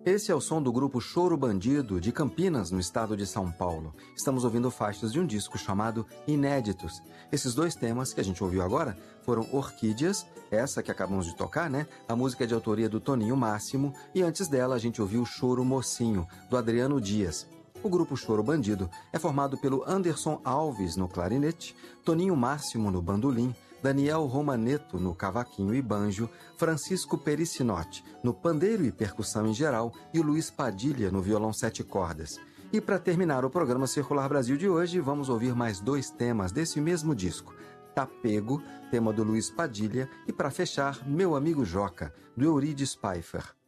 Esse é o som do grupo Choro Bandido, de Campinas, no estado de São Paulo. Estamos ouvindo faixas de um disco chamado Inéditos. Esses dois temas que a gente ouviu agora foram Orquídeas, essa que acabamos de tocar, né? A música é de autoria do Toninho Máximo, e antes dela a gente ouviu Choro Mocinho, do Adriano Dias. O grupo Choro Bandido é formado pelo Anderson Alves no clarinete, Toninho Máximo no bandolim, Daniel Romaneto no cavaquinho e banjo, Francisco Pericinotti no pandeiro e percussão em geral e Luiz Padilha no violão 7 cordas. E para terminar o programa Circular Brasil de hoje, vamos ouvir mais dois temas desse mesmo disco. Tapego, tema do Luiz Padilha, e para fechar, Meu Amigo Joca, do Euridice Pfeiffer.